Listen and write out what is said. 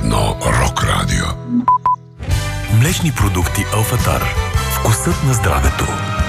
едно рок радио. Млечни продукти Алфатар. Вкусът на здравето.